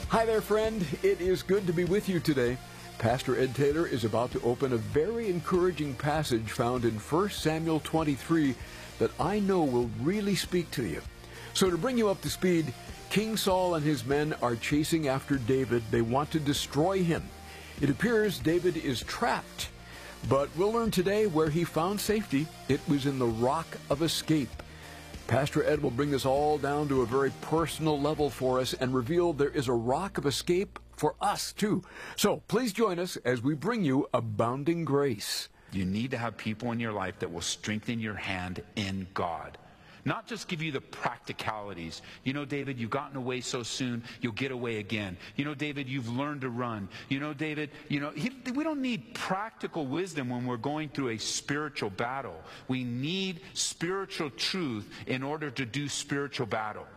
Hi there, friend. It is good to be with you today. Pastor Ed Taylor is about to open a very encouraging passage found in 1 Samuel 23 that I know will really speak to you. So to bring you up to speed, King Saul and his men are chasing after David. They want to destroy him. It appears David is trapped, but we'll learn today where he found safety. It was in the Rock of Escape. Pastor Ed will bring this all down to a very personal level for us and reveal there is a rock of escape for us too. So please join us as we bring you Abounding Grace. You need to have people in your life that will strengthen your hand in God. Not just give you the practicalities. You know, David, you've gotten away so soon, you'll get away again. You know, David, you've learned to run. You know, David, we don't need practical wisdom when we're going through a spiritual battle. We need spiritual truth in order to do spiritual battle.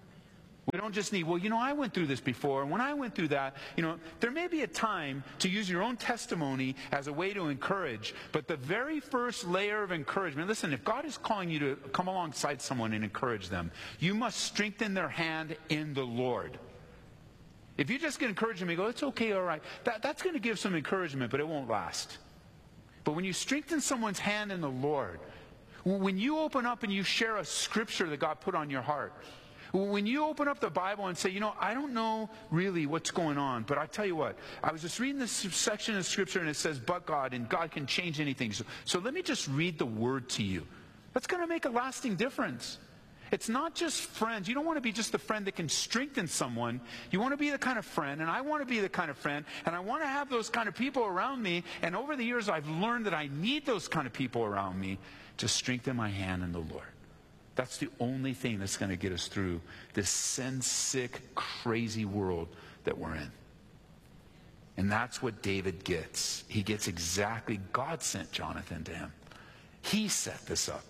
We don't just need, I went through this before, and when I went through that, there may be a time to use your own testimony as a way to encourage, but the very first layer of encouragement, listen, if God is calling you to come alongside someone and encourage them, you must strengthen their hand in the Lord. If you just get encouraged and go, it's okay, all right, that's going to give some encouragement, but it won't last. But when you strengthen someone's hand in the Lord, when you open up and you share a scripture that God put on your heart, when you open up the Bible and say, I don't know really what's going on, but I tell you what, I was just reading this section of Scripture and it says, but God, and God can change anything. So let me just read the Word to you. That's going to make a lasting difference. It's not just friends. You don't want to be just the friend that can strengthen someone. You want to be the kind of friend, and I want to be the kind of friend, and I want to have those kind of people around me. And over the years, I've learned that I need those kind of people around me to strengthen my hand in the Lord. That's the only thing that's going to get us through this sin-sick, crazy world that we're in. And that's what David gets. He gets exactly, God sent Jonathan to him. He set this up.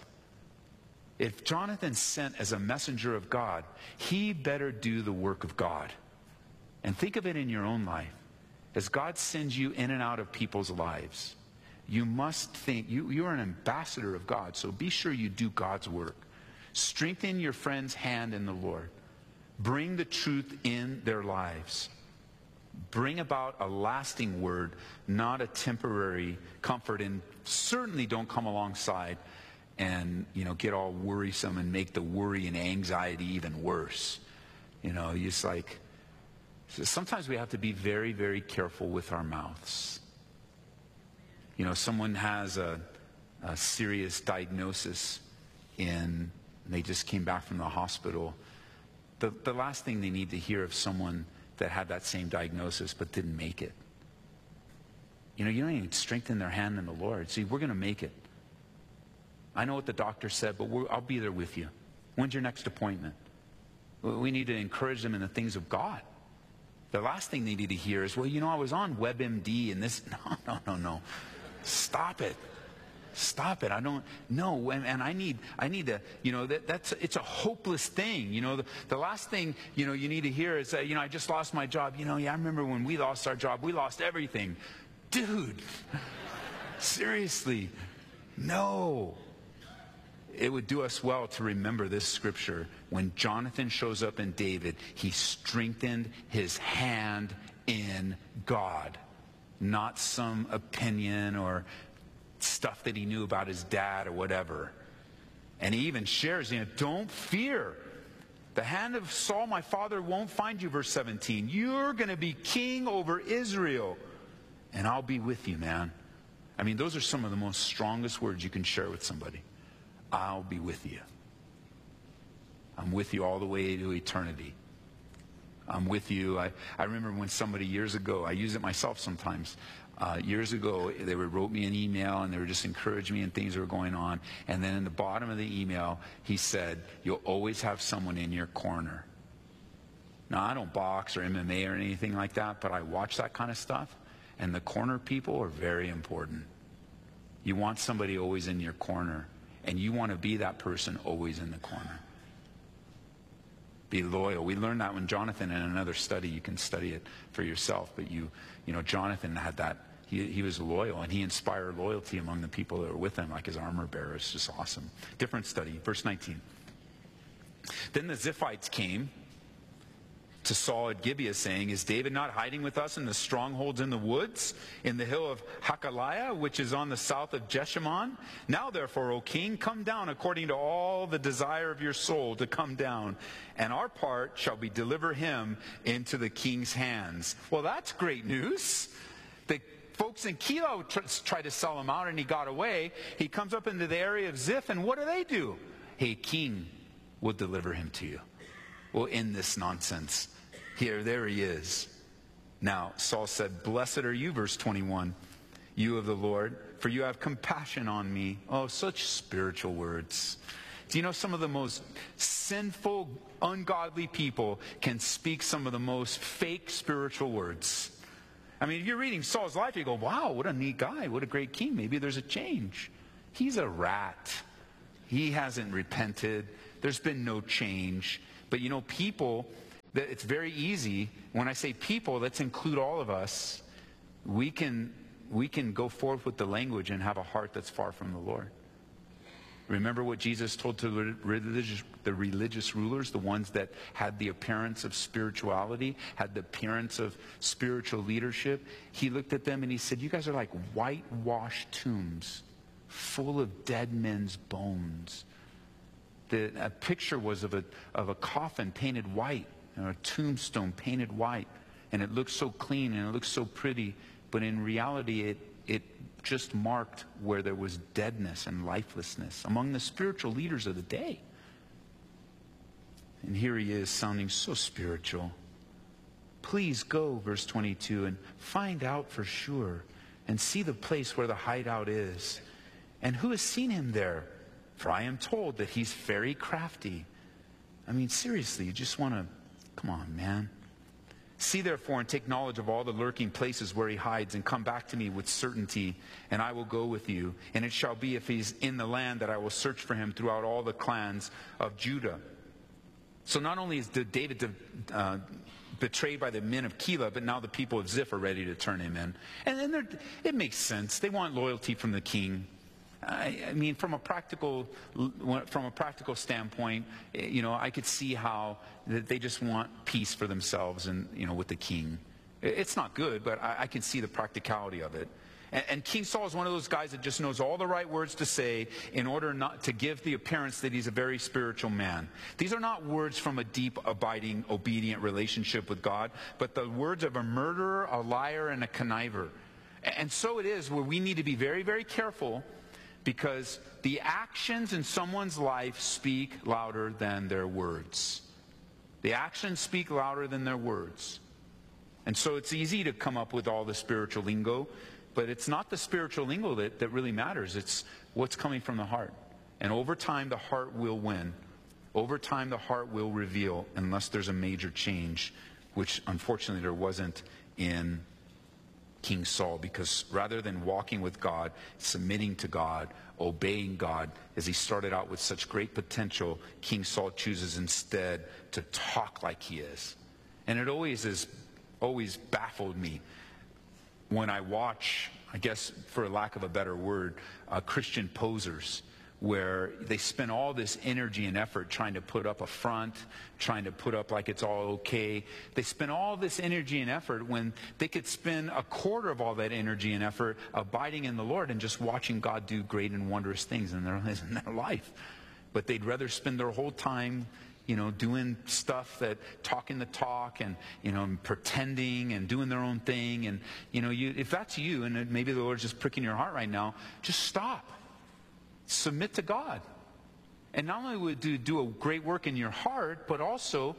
If Jonathan's sent as a messenger of God, he better do the work of God. And think of it in your own life. As God sends you in and out of people's lives, you must think, you're an ambassador of God, so be sure you do God's work. Strengthen your friend's hand in the Lord. Bring the truth in their lives. Bring about a lasting word, not a temporary comfort. And certainly don't come alongside and, get all worrisome and make the worry and anxiety even worse. Sometimes we have to be very, very careful with our mouths. Someone has a serious diagnosis and they just came back from the hospital. The last thing they need to hear of someone that had that same diagnosis but didn't make it. You don't even strengthen their hand in the Lord. See, we're going to make it. I know what the doctor said, but I'll be there with you. When's your next appointment? We need to encourage them in the things of God. The last thing they need to hear is, I was on WebMD and this. No. Stop it. Stop it. I don't know. And I need to, it's a hopeless thing. The last thing, you need to hear is, I just lost my job. I remember when we lost our job, we lost everything. Dude, seriously, no. It would do us well to remember this scripture. When Jonathan shows up in David, he strengthened his hand in God, not some opinion or stuff that he knew about his dad or whatever. And he even shares, don't fear. The hand of Saul, my father, won't find you, verse 17. You're going to be king over Israel, and I'll be with you, man. Those are some of the most strongest words you can share with somebody. I'll be with you. I'm with you all the way to eternity. I'm with you. I remember when somebody years ago, I use it myself sometimes, years ago, they wrote me an email and they were just encouraging me and things that were going on. And then in the bottom of the email, he said, you'll always have someone in your corner. Now, I don't box or MMA or anything like that, but I watch that kind of stuff. And the corner people are very important. You want somebody always in your corner. And you want to be that person always in the corner. Be loyal. We learned that when Jonathan, in another study, you can study it for yourself, but Jonathan had that. He was loyal, and he inspired loyalty among the people that were with him, like his armor bearer. It's just awesome. Different study, verse 19. Then the Ziphites came to Saul at Gibeah, saying, "Is David not hiding with us in the strongholds in the woods, in the hill of Hakaliah, which is on the south of Jeshimon? Now therefore, O king, come down according to all the desire of your soul to come down, and our part shall be deliver him into the king's hands." Well, that's great news. The folks in Keilah tried to sell him out, and he got away. He comes up into the area of Ziph, and what do? "Hey, king, we'll deliver him to you. We'll end this nonsense." There he is. Now, Saul said, "Blessed are you," verse 21, "you of the Lord, for you have compassion on me." Oh, such spiritual words. Do you know some of the most sinful, ungodly people can speak some of the most fake spiritual words? I mean, if you're reading Saul's life, you go, wow, what a neat guy, what a great king. Maybe there's a change. He's a rat. He hasn't repented. There's been no change. But you know, people, it's very easy. When I say people, let's include all of us. We can go forth with the language and have a heart that's far from the Lord. Remember what Jesus told to the religious rulers, the ones that had the appearance of spirituality, had the appearance of spiritual leadership? He looked at them and he said, "You guys are like whitewashed tombs, full of dead men's bones." A picture was of a coffin painted white, a tombstone painted white, and it looked so clean and it looked so pretty, but in reality it just marked where there was deadness and lifelessness among the spiritual leaders of the day. And here he is sounding so spiritual. "Please go," verse 22, "and find out for sure and see the place where the hideout is. And who has seen him there? For I am told that he's very crafty." I mean, seriously, you just want to, come on, man. "See therefore and take knowledge of all the lurking places where he hides, and come back to me with certainty, and I will go with you. And it shall be, if he's in the land, that I will search for him throughout all the clans of Judah." So not only is David betrayed by the men of Keilah, but now the people of Ziph are ready to turn him in. And it makes sense. They want loyalty from the king. I mean, from a practical standpoint, you know, I could see how they just want peace for themselves and, you know, with the king. It's not good, but I can see the practicality of it. And King Saul is one of those guys that just knows all the right words to say in order not to give the appearance that he's a very spiritual man. These are not words from a deep, abiding, obedient relationship with God, but the words of a murderer, a liar, and a conniver. And so it is where we need to be very, very careful, because the actions in someone's life speak louder than their words. The actions speak louder than their words. And so it's easy to come up with all the spiritual lingo, but it's not the spiritual lingo that really matters. It's what's coming from the heart. And over time, the heart will win. Over time, the heart will reveal, unless there's a major change, which unfortunately there wasn't in King Saul, because rather than walking with God, submitting to God, obeying God, as he started out with such great potential, King Saul chooses instead to talk like he is. And it always baffled me when I watch, I guess for lack of a better word, Christian posers, where they spend all this energy and effort trying to put up a front, trying to put up like it's all okay. They spend all this energy and effort when they could spend a quarter of all that energy and effort abiding in the Lord and just watching God do great and wondrous things in their life. But they'd rather spend their whole time, you know, doing stuff that, talking the talk and, you know, pretending and doing their own thing. And, you know, if that's you, and maybe the Lord's just pricking your heart right now, just stop. Submit to God. And not only would you do a great work in your heart, but also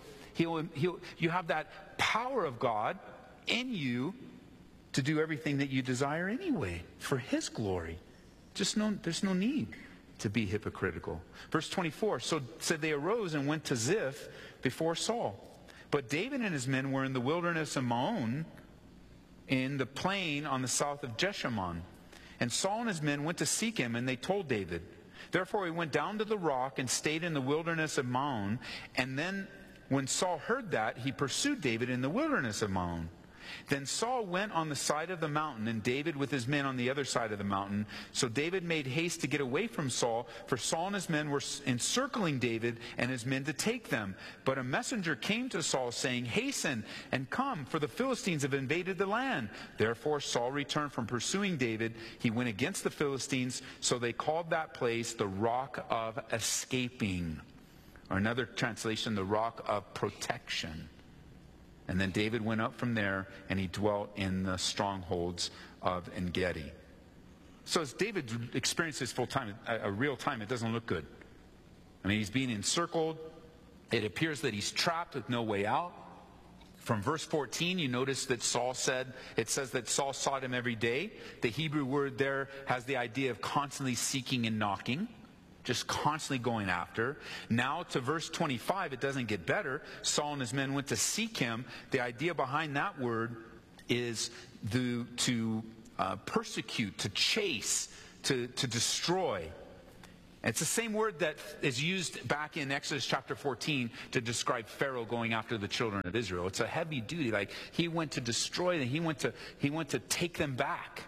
you have that power of God in you to do everything that you desire anyway for his glory. There's no need to be hypocritical. Verse 24, so said they arose and went to Ziph before Saul. But David and his men were in the wilderness of Maon, in the plain on the south of Jeshimon. And Saul and his men went to seek him, and they told David. Therefore he went down to the rock and stayed in the wilderness of Maon. And then when Saul heard that, he pursued David in the wilderness of Maon. Then Saul went on the side of the mountain, and David with his men on the other side of the mountain. So David made haste to get away from Saul, for Saul and his men were encircling David and his men to take them. But a messenger came to Saul, saying, "Hasten and come, for the Philistines have invaded the land." Therefore Saul returned from pursuing David. He went against the Philistines, so they called that place the Rock of Escaping, or another translation, the Rock of Protection. And then David went up from there, and he dwelt in the strongholds of En-gedi. So as David experienced this full time, a real time, it doesn't look good. I mean, he's being encircled. It appears that he's trapped with no way out. From verse 14, you notice that it says that Saul sought him every day. The Hebrew word there has the idea of constantly seeking and knocking, just constantly going after. Now to verse 25, it doesn't get better. Saul and his men went to seek him. The idea behind that word is to persecute, to chase, to destroy. It's the same word that is used back in Exodus chapter 14 to describe Pharaoh going after the children of Israel. It's a heavy duty. Like, he went to destroy them. He went to take them back.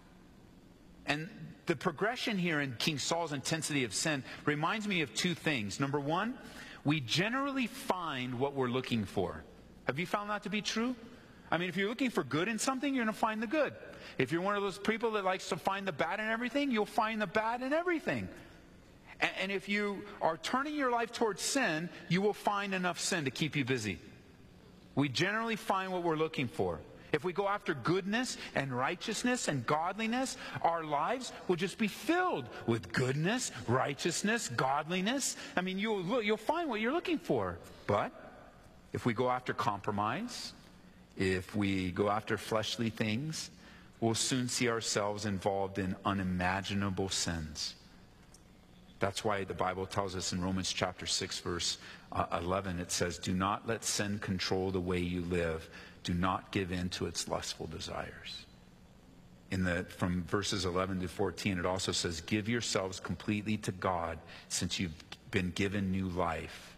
And the progression here in King Saul's intensity of sin reminds me of two things. Number one, we generally find what we're looking for. Have you found that to be true? I mean, if you're looking for good in something, you're going to find the good. If you're one of those people that likes to find the bad in everything, you'll find the bad in everything. And if you are turning your life towards sin, you will find enough sin to keep you busy. We generally find what we're looking for. If we go after goodness and righteousness and godliness, our lives will just be filled with goodness, righteousness, godliness. I mean, you'll find what you're looking for. But if we go after compromise, if we go after fleshly things, we'll soon see ourselves involved in unimaginable sins. That's why the Bible tells us in Romans chapter 6, verse 11, it says, "Do not let sin control the way you live. Do not give in to its lustful desires." From verses 11 to 14, it also says, "Give yourselves completely to God, since you've been given new life."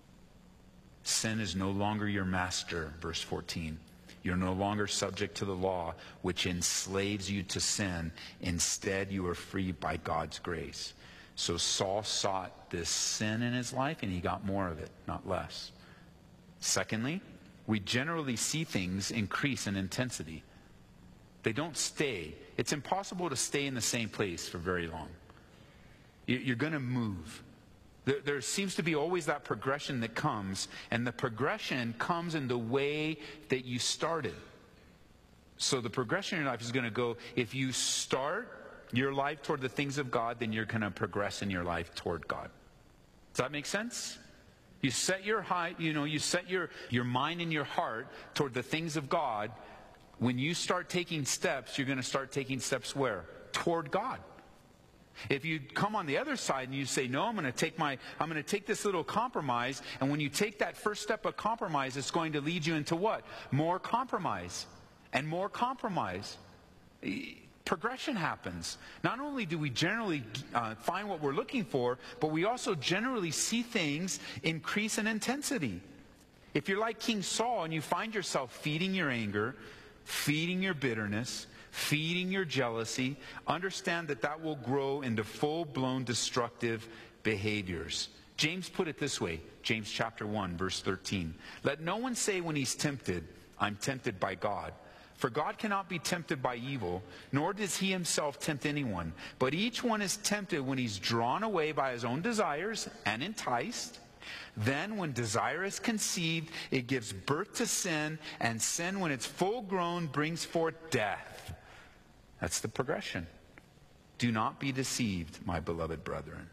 Sin is no longer your master, verse 14. You're no longer subject to the law, which enslaves you to sin. Instead, you are free by God's grace. So Saul sought this sin in his life, and he got more of it, not less. Secondly, we generally see things increase in intensity. They don't stay. It's impossible to stay in the same place for very long. You're going to move. There seems to be always that progression that comes, and the progression comes in the way that you started. So the progression in your life is going to go, if you start your life toward the things of God, then you're going to progress in your life toward God. Does that make sense? You set your your mind and your heart toward the things of God. When you start taking steps, you're going to start taking steps where? Toward God. If you come on the other side and you say, "No, I'm going to take this little compromise," and when you take that first step of compromise, it's going to lead you into what? More compromise and more compromise. Progression happens. Not only do we generally find what we're looking for, but we also generally see things increase in intensity. If you're like King Saul and you find yourself feeding your anger, feeding your bitterness, feeding your jealousy, understand that will grow into full-blown destructive behaviors. James put it this way, James chapter 1, verse 13. "Let no one say when he's tempted, 'I'm tempted by God.' For God cannot be tempted by evil, nor does he himself tempt anyone. But each one is tempted when he's drawn away by his own desires and enticed. Then when desire is conceived, it gives birth to sin, and sin, when it's full grown, brings forth death." That's the progression. Do not be deceived, my beloved brethren.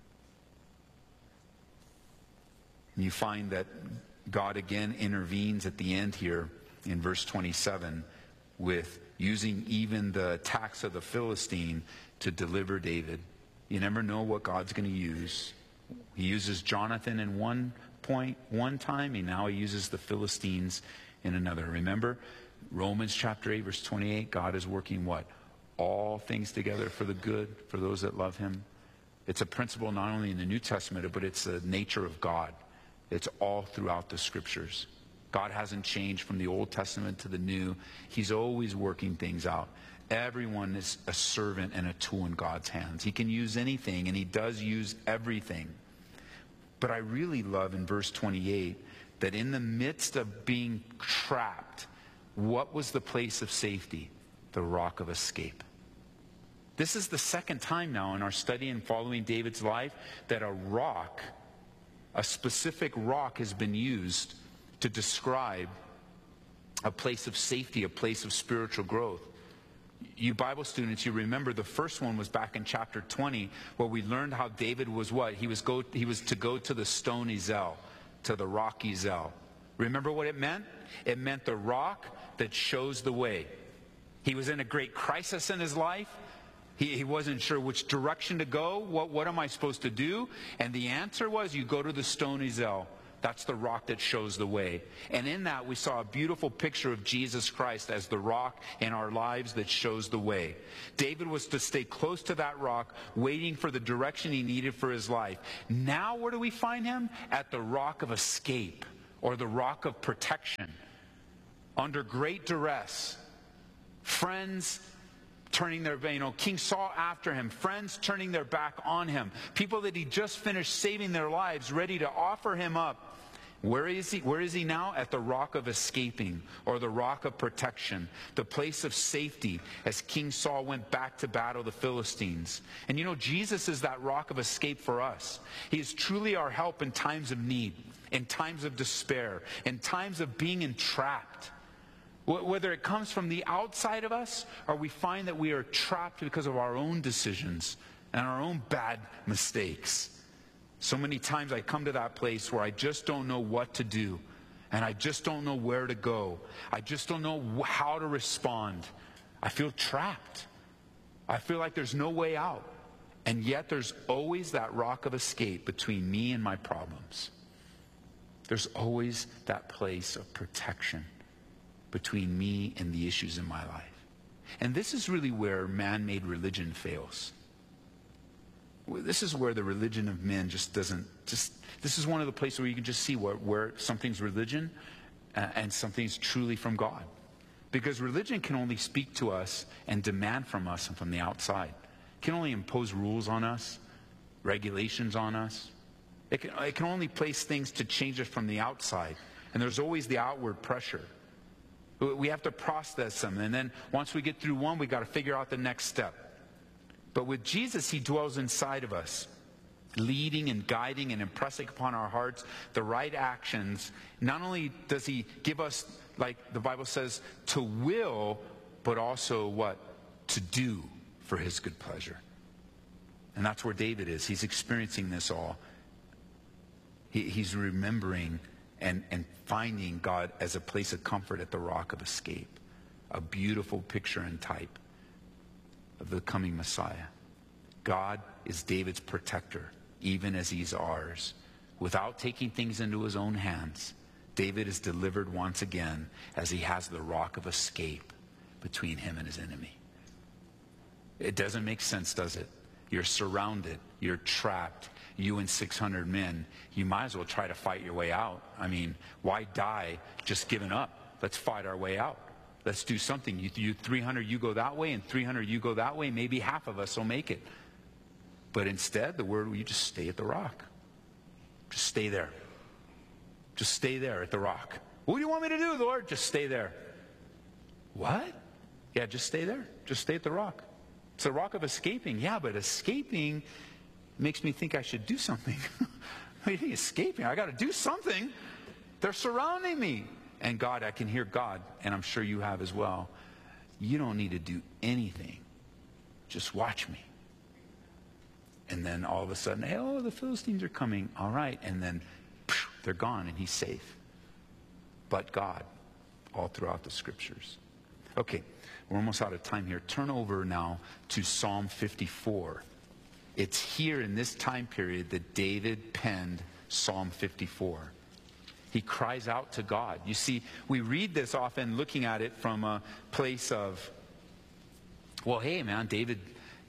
And you find that God again intervenes at the end here in verse 27 with using even the attacks of the Philistine to deliver David. You never know what God's going to use. He uses Jonathan in one time, and now he uses the Philistines in another. Remember, Romans chapter 8, verse 28, God is working what? All things together for the good, for those that love him. It's a principle not only in the New Testament, but it's the nature of God. It's all throughout the scriptures. God hasn't changed from the Old Testament to the New. He's always working things out. Everyone is a servant and a tool in God's hands. He can use anything, and he does use everything. But I really love in verse 28 that in the midst of being trapped, what was the place of safety? The rock of escape. This is the second time now in our study and following David's life that a rock, a specific rock, has been used to describe a place of safety, a place of spiritual growth. You Bible students, you remember the first one was back in chapter 20, where we learned how David was what? He was to go to the stone Ezel, to the rock Ezel. Remember what it meant? It meant the rock that shows the way. He was in a great crisis in his life. He wasn't sure which direction to go. What am I supposed to do? And the answer was, you go to the stone Ezel. That's the rock that shows the way. And in that, we saw a beautiful picture of Jesus Christ as the rock in our lives that shows the way. David was to stay close to that rock, waiting for the direction he needed for his life. Now, where do we find him? At the rock of escape, or the rock of protection. Under great duress. Friends turning their, King Saul after him, friends turning their back on him, people that he just finished saving their lives, ready to offer him up. Where is he? Where is he now? At the rock of escaping, or the rock of protection, the place of safety, as King Saul went back to battle the Philistines. And you know, Jesus is that rock of escape for us. He is truly our help in times of need, in times of despair, in times of being entrapped. Whether it comes from the outside of us, or we find that we are trapped because of our own decisions and our own bad mistakes. So many times I come to that place where I just don't know what to do, and I just don't know where to go. I just don't know how to respond. I feel trapped. I feel like there's no way out. And yet there's always that rock of escape between me and my problems. There's always that place of protection between me and the issues in my life. And this is really where man-made religion fails. This is where the religion of men just doesn't, this is one of the places where you can just see where something's religion and something's truly from God. Because religion can only speak to us and demand from us and from the outside. It can only impose rules on us, regulations on us. It can only place things to change us from the outside. And there's always the outward pressure. We have to process them. And then once we get through one, we got to figure out the next step. But with Jesus, he dwells inside of us, leading and guiding and impressing upon our hearts the right actions. Not only does he give us, like the Bible says, to will, but also what? To do for his good pleasure. And that's where David is. He's experiencing this all. He's remembering and finding God as a place of comfort at the rock of escape. A beautiful picture and type of the coming Messiah. God is David's protector, even as he's ours. Without taking things into his own hands, David is delivered once again as he has the rock of escape between him and his enemy. It doesn't make sense, does it? You're surrounded. You're trapped. You and 600 men. You might as well try to fight your way out. I mean, why die just giving up? Let's fight our way out. Let's do something. You 300, you go that way, and 300, you go that way. Maybe half of us will make it. But instead, the word, you just stay at the rock. Just stay there. Just stay there at the rock. What do you want me to do, Lord? Just stay there. What? Yeah, just stay there. Just stay at the rock. It's a rock of escaping. Yeah, but escaping makes me think I should do something. What do you think? Escaping? I got to do something. They're surrounding me. And God, I can hear God, and I'm sure you have as well. You don't need to do anything. Just watch me. And then all of a sudden, hey, oh, the Philistines are coming. All right. And then they're gone, and he's safe. But God, all throughout the scriptures. Okay, we're almost out of time here. Turn over now to Psalm 54. It's here in this time period that David penned Psalm 54. He cries out to God. You see, we read this often looking at it from a place of, well, hey, man, David,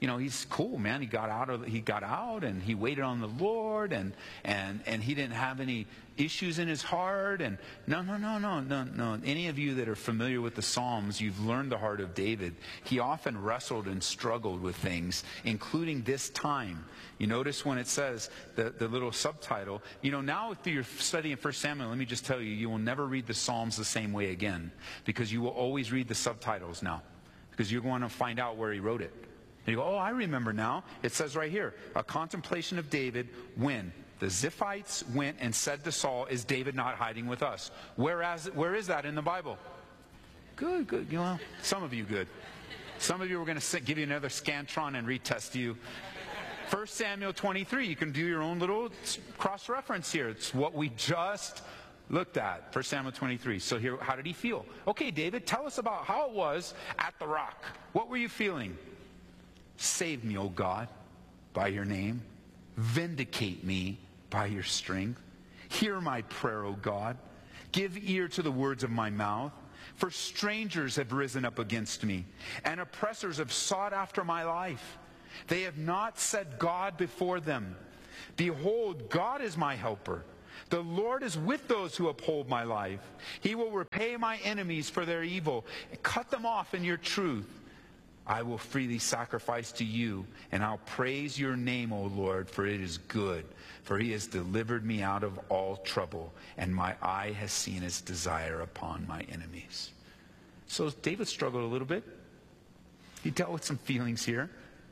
he's cool, man. He got out and he waited on the Lord and he didn't have any issues in his heart. And no. Any of you that are familiar with the Psalms, you've learned the heart of David. He often wrestled and struggled with things, including this time. You notice when it says the little subtitle, now if you're studying 1 Samuel, let me just tell you, you will never read the Psalms the same way again, because you will always read the subtitles now, because you're going to find out where he wrote it. And you go, oh, I remember now. It says right here, a contemplation of David when the Ziphites went and said to Saul, is David not hiding with us? Where is that in the Bible? Good. Some of you good. Some of you were going to give you another Scantron and retest you. 1 Samuel 23, you can do your own little cross-reference here. It's what we just looked at, 1 Samuel 23. So here, how did he feel? Okay, David, tell us about how it was at the rock. What were you feeling? Save me, O God, by your name. Vindicate me by your strength. Hear my prayer, O God. Give ear to the words of my mouth. For strangers have risen up against me, and oppressors have sought after my life. They have not set God before them. Behold, God is my helper. The Lord is with those who uphold my life. He will repay my enemies for their evil and cut them off in your truth. I will freely sacrifice to you, and I'll praise your name, O Lord, for it is good. For he has delivered me out of all trouble, and my eye has seen his desire upon my enemies. So David struggled a little bit. He dealt with some feelings here.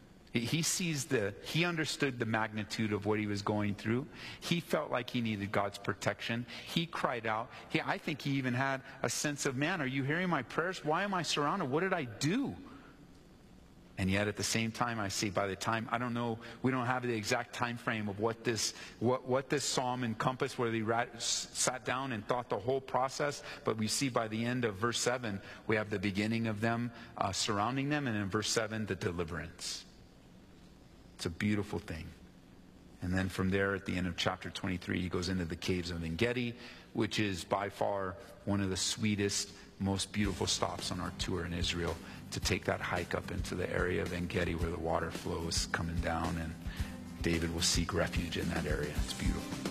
He understood the magnitude of what he was going through. He felt like he needed God's protection. He cried out. I think he even had a sense of, man, are you hearing my prayers? Why am I surrounded? What did I do? And yet at the same time, I see by the time, I don't know, we don't have the exact time frame of what this psalm encompassed, where he sat down and thought the whole process. But we see by the end of verse 7, we have the beginning of them surrounding them. And in verse 7, the deliverance. It's a beautiful thing. And then from there, at the end of chapter 23, he goes into the caves of En-Gedi, which is by far one of the sweetest, most beautiful stops on our tour in Israel, to take that hike up into the area of En-Gedi where the water flows coming down, and David will seek refuge in that area. It's beautiful.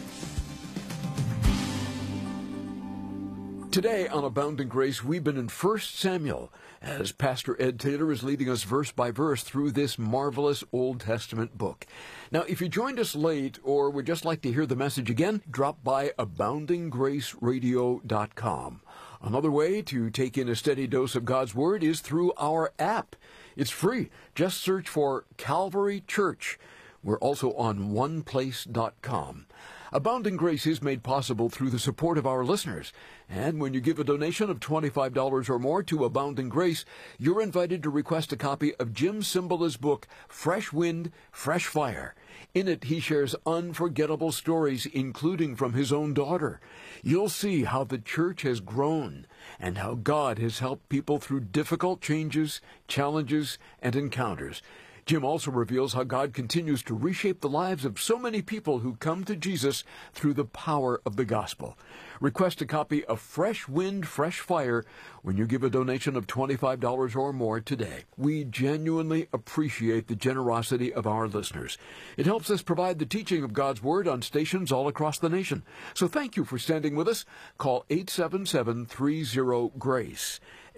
Today on Abounding Grace, we've been in 1 Samuel as Pastor Ed Taylor is leading us verse by verse through this marvelous Old Testament book. Now, if you joined us late or would just like to hear the message again, drop by AboundingGraceRadio.com. Another way to take in a steady dose of God's Word is through our app. It's free. Just search for Calvary Church. We're also on OnePlace.com. Abounding Grace is made possible through the support of our listeners. And when you give a donation of $25 or more to Abounding Grace, you're invited to request a copy of Jim Cymbala's book, Fresh Wind, Fresh Fire. In it, he shares unforgettable stories, including from his own daughter. You'll see how the church has grown and how God has helped people through difficult changes, challenges, and encounters. Jim also reveals how God continues to reshape the lives of so many people who come to Jesus through the power of the gospel. Request a copy of Fresh Wind, Fresh Fire when you give a donation of $25 or more today. We genuinely appreciate the generosity of our listeners. It helps us provide the teaching of God's Word on stations all across the nation. So thank you for standing with us. Call 877-30-GRACE.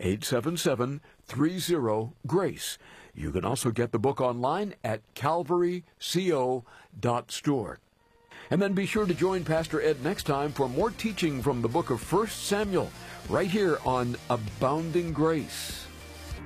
877-30-GRACE. You can also get the book online at calvaryco.store. And then be sure to join Pastor Ed next time for more teaching from the book of 1 Samuel, right here on Abounding Grace.